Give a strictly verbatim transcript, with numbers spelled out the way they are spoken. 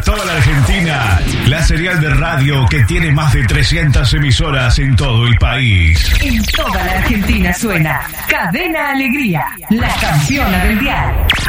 toda la Argentina, la serial de radio que tiene más de trescientas emisoras en todo el país. En toda la Argentina suena Cadena Alegría, la campeona del dial.